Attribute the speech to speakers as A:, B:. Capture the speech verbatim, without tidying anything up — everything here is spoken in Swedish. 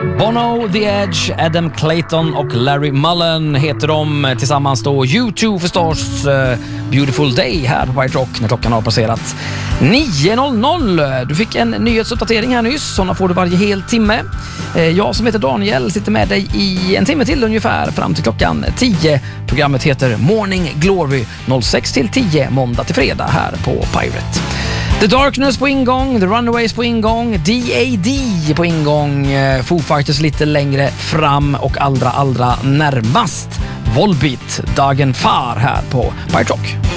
A: Bono, The Edge, Adam Clayton och Larry Mullen heter de tillsammans då. U två förstås, uh, Beautiful Day här på White Rock när klockan har passerat nio noll noll. Du fick en nyhetsuppdatering här nyss, sådana får du varje hel timme. Uh, jag som heter Daniel sitter med dig i en timme till ungefär fram till klockan tio. Programmet heter Morning Glory sex till tio måndag till fredag här på Pirate. The Darkness på ingång, The Runaways på ingång, D A D på ingång, Foo Fighters lite längre fram och allra allra närmast Volbeat, Dagen Far här på Pirate Rock.